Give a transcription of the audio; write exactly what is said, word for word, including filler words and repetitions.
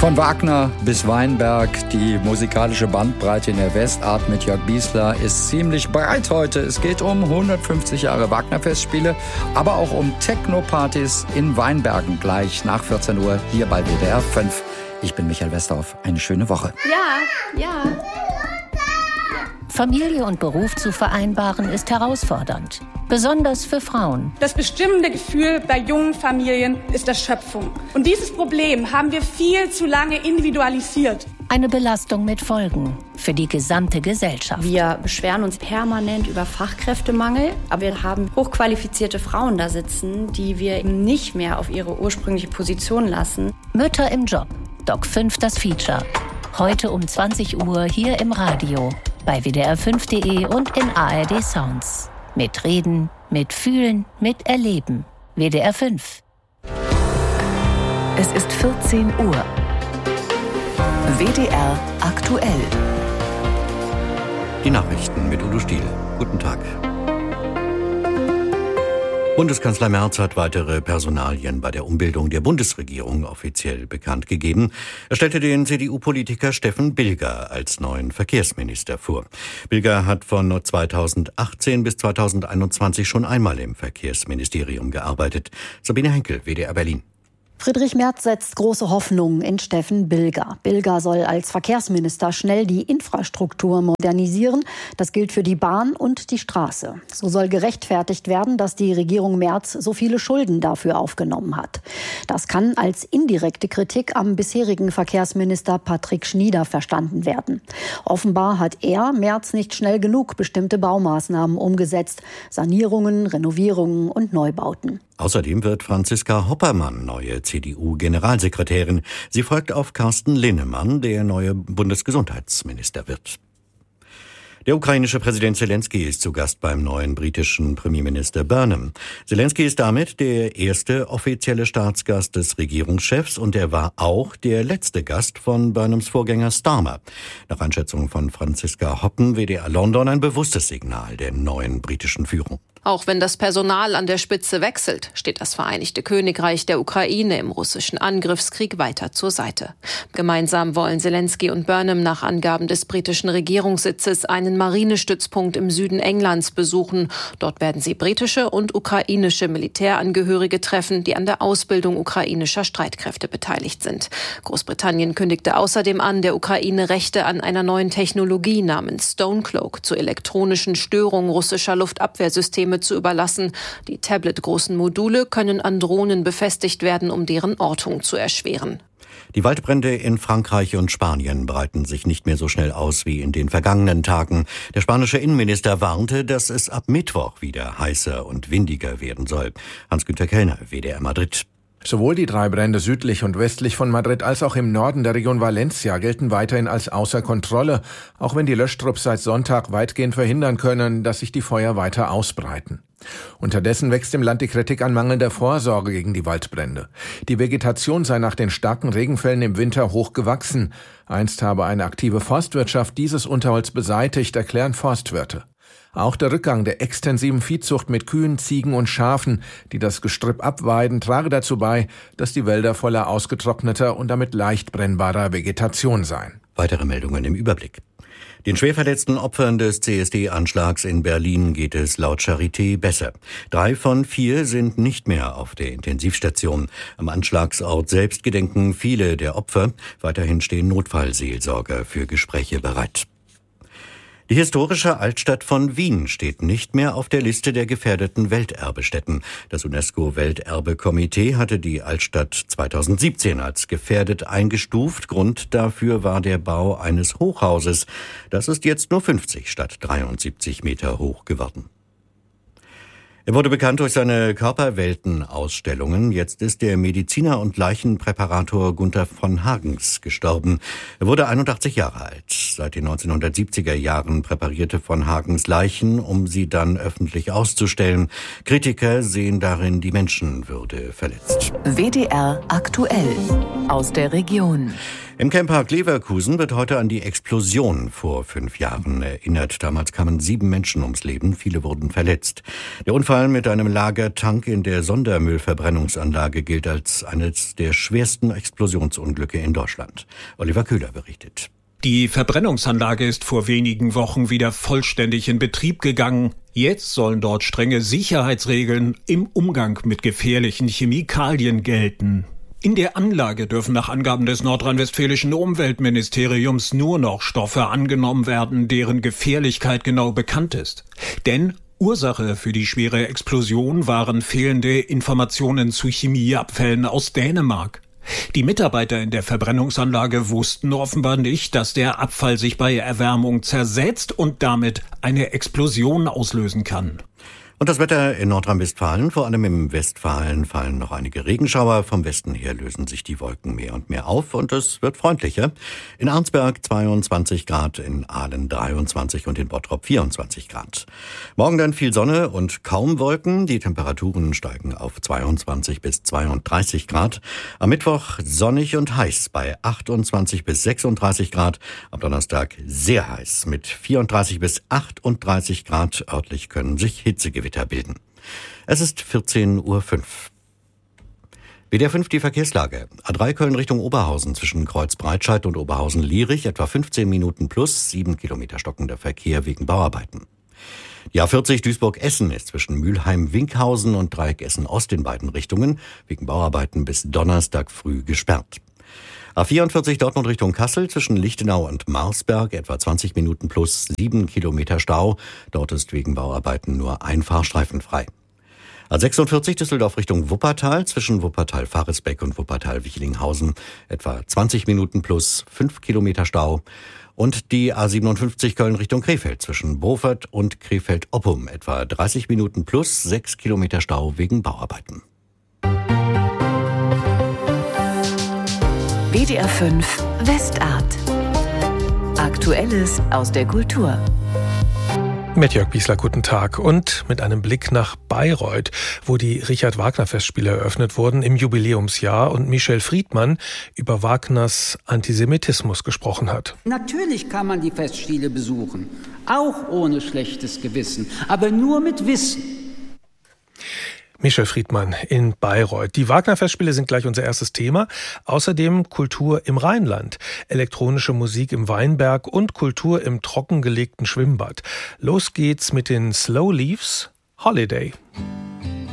Von Wagner bis Weinberg, die musikalische Bandbreite in der Westart mit Jörg Biesler ist ziemlich breit heute. Es geht um hundertfünfzig Jahre Wagner-Festspiele, aber auch um Techno-Partys in Weinbergen gleich nach vierzehn Uhr hier bei W D R fünf. Ich bin Michael Westerhoff. Eine schöne Woche. Ja, ja. Familie und Beruf zu vereinbaren ist herausfordernd. Besonders für Frauen. Das bestimmende Gefühl bei jungen Familien ist Erschöpfung. Und dieses Problem haben wir viel zu lange individualisiert. Eine Belastung mit Folgen für die gesamte Gesellschaft. Wir beschweren uns permanent über Fachkräftemangel, aber wir haben hochqualifizierte Frauen da sitzen, die wir eben nicht mehr auf ihre ursprüngliche Position lassen. Mütter im Job. Doc fünf das Feature. Heute um zwanzig Uhr hier im Radio, bei W D R fünf punkt de und in A R D Sounds. Mit Reden, mit Fühlen, mit Erleben. W D R fünf. Es ist vierzehn Uhr. W D R aktuell. Die Nachrichten mit Udo Stiel. Guten Tag. Bundeskanzler Merz hat weitere Personalien bei der Umbildung der Bundesregierung offiziell bekannt gegeben. Er stellte den C D U-Politiker Steffen Bilger als neuen Verkehrsminister vor. Bilger hat von zweitausendachtzehn bis zweitausendeinundzwanzig schon einmal im Verkehrsministerium gearbeitet. Sabine Henkel, W D R Berlin. Friedrich Merz setzt große Hoffnungen in Steffen Bilger. Bilger soll als Verkehrsminister schnell die Infrastruktur modernisieren. Das gilt für die Bahn und die Straße. So soll gerechtfertigt werden, dass die Regierung Merz so viele Schulden dafür aufgenommen hat. Das kann als indirekte Kritik am bisherigen Verkehrsminister Patrick Schnieder verstanden werden. Offenbar hat er, Merz, nicht schnell genug bestimmte Baumaßnahmen umgesetzt. Sanierungen, Renovierungen und Neubauten. Außerdem wird Franziska Hoppermann neue C D U-Generalsekretärin. Sie folgt auf Carsten Linnemann, der neue Bundesgesundheitsminister wird. Der ukrainische Präsident Zelensky ist zu Gast beim neuen britischen Premierminister Burnham. Zelensky ist damit der erste offizielle Staatsgast des Regierungschefs und er war auch der letzte Gast von Burnhams Vorgänger Starmer. Nach Einschätzung von Franziska Hoppen, W D R London, ein bewusstes Signal der neuen britischen Führung. Auch wenn das Personal an der Spitze wechselt, steht das Vereinigte Königreich der Ukraine im russischen Angriffskrieg weiter zur Seite. Gemeinsam wollen Zelensky und Burnham nach Angaben des britischen Regierungssitzes einen Marinestützpunkt im Süden Englands besuchen. Dort werden sie britische und ukrainische Militärangehörige treffen, die an der Ausbildung ukrainischer Streitkräfte beteiligt sind. Großbritannien kündigte außerdem an, der Ukraine Rechte an einer neuen Technologie namens Stonecloak zur elektronischen Störung russischer Luftabwehrsysteme zu überlassen. Die tabletgroßen Module können an Drohnen befestigt werden, um deren Ortung zu erschweren. Die Waldbrände in Frankreich und Spanien breiten sich nicht mehr so schnell aus wie in den vergangenen Tagen. Der spanische Innenminister warnte, dass es ab Mittwoch wieder heißer und windiger werden soll. Hans-Günter Kellner, W D R Madrid. Sowohl die drei Brände südlich und westlich von Madrid als auch im Norden der Region Valencia gelten weiterhin als außer Kontrolle, auch wenn die Löschtrupps seit Sonntag weitgehend verhindern können, dass sich die Feuer weiter ausbreiten. Unterdessen wächst im Land die Kritik an mangelnder Vorsorge gegen die Waldbrände. Die Vegetation sei nach den starken Regenfällen im Winter hoch gewachsen. Einst habe eine aktive Forstwirtschaft dieses Unterholz beseitigt, erklären Forstwirte. Auch der Rückgang der extensiven Viehzucht mit Kühen, Ziegen und Schafen, die das Gestrüpp abweiden, trage dazu bei, dass die Wälder voller ausgetrockneter und damit leicht brennbarer Vegetation seien. Weitere Meldungen im Überblick. Den schwer verletzten Opfern des C S D-Anschlags in Berlin geht es laut Charité besser. Drei von vier sind nicht mehr auf der Intensivstation. Am Anschlagsort selbst gedenken viele der Opfer. Weiterhin stehen Notfallseelsorger für Gespräche bereit. Die historische Altstadt von Wien steht nicht mehr auf der Liste der gefährdeten Welterbestätten. Das UNESCO-Welterbekomitee hatte die Altstadt zweitausendsiebzehn als gefährdet eingestuft. Grund dafür war der Bau eines Hochhauses. Das ist jetzt nur fünfzig statt dreiundsiebzig Meter hoch geworden. Er wurde bekannt durch seine Körperwelten-Ausstellungen. Jetzt ist der Mediziner und Leichenpräparator Gunther von Hagens gestorben. Er wurde einundachtzig Jahre alt. Seit den neunzehnhundertsiebziger Jahren präparierte von Hagens Leichen, um sie dann öffentlich auszustellen. Kritiker sehen darin die Menschenwürde verletzt. W D R aktuell aus der Region. Im Camppark Leverkusen wird heute an die Explosion vor fünf Jahren erinnert. Damals kamen sieben Menschen ums Leben, viele wurden verletzt. Der Unfall mit einem Lagertank in der Sondermüllverbrennungsanlage gilt als eines der schwersten Explosionsunglücke in Deutschland. Oliver Köhler berichtet. Die Verbrennungsanlage ist vor wenigen Wochen wieder vollständig in Betrieb gegangen. Jetzt sollen dort strenge Sicherheitsregeln im Umgang mit gefährlichen Chemikalien gelten. In der Anlage dürfen nach Angaben des nordrhein-westfälischen Umweltministeriums nur noch Stoffe angenommen werden, deren Gefährlichkeit genau bekannt ist. Denn Ursache für die schwere Explosion waren fehlende Informationen zu Chemieabfällen aus Dänemark. Die Mitarbeiter in der Verbrennungsanlage wussten offenbar nicht, dass der Abfall sich bei Erwärmung zersetzt und damit eine Explosion auslösen kann. Und das Wetter in Nordrhein-Westfalen, vor allem im Westfalen, fallen noch einige Regenschauer. Vom Westen her lösen sich die Wolken mehr und mehr auf und es wird freundlicher. In Arnsberg zweiundzwanzig Grad, in Aalen dreiundzwanzig und in Bottrop vierundzwanzig Grad. Morgen dann viel Sonne und kaum Wolken. Die Temperaturen steigen auf zweiundzwanzig bis zweiunddreißig Grad. Am Mittwoch sonnig und heiß bei achtundzwanzig bis sechsunddreißig Grad. Am Donnerstag sehr heiß mit vierunddreißig bis achtunddreißig Grad. Örtlich können sich Hitzegewitter bilden. Es ist vierzehn Uhr fünf. W D R fünf die Verkehrslage. A drei Köln Richtung Oberhausen zwischen Kreuzbreitscheid und Oberhausen-Lierich etwa fünfzehn Minuten plus, sieben Kilometer stockender Verkehr wegen Bauarbeiten. Die A vierzig Duisburg-Essen ist zwischen Mülheim-Winkhausen und Dreieck Essen-Ost in beiden Richtungen wegen Bauarbeiten bis Donnerstag früh gesperrt. A vierundvierzig Dortmund Richtung Kassel zwischen Lichtenau und Marsberg etwa zwanzig Minuten plus, sieben Kilometer Stau. Dort ist wegen Bauarbeiten nur ein Fahrstreifen frei. A sechsundvierzig Düsseldorf Richtung Wuppertal zwischen Wuppertal-Faresbeck und Wuppertal-Wichlinghausen etwa zwanzig Minuten plus, fünf Kilometer Stau. Und die A siebenundfünfzig Köln Richtung Krefeld zwischen Beaufort und Krefeld-Oppum etwa dreißig Minuten plus, sechs Kilometer Stau wegen Bauarbeiten. W D R fünf Westart. Aktuelles aus der Kultur. Mit Jörg Biesler, guten Tag. Und mit einem Blick nach Bayreuth, wo die Richard-Wagner-Festspiele eröffnet wurden im Jubiläumsjahr und Michel Friedmann über Wagners Antisemitismus gesprochen hat. Natürlich kann man die Festspiele besuchen, auch ohne schlechtes Gewissen, aber nur mit Wissen. Michel Friedmann in Bayreuth. Die Wagner-Festspiele sind gleich unser erstes Thema. Außerdem Kultur im Rheinland, elektronische Musik im Weinberg und Kultur im trockengelegten Schwimmbad. Los geht's mit den Slow Leaves, Holiday.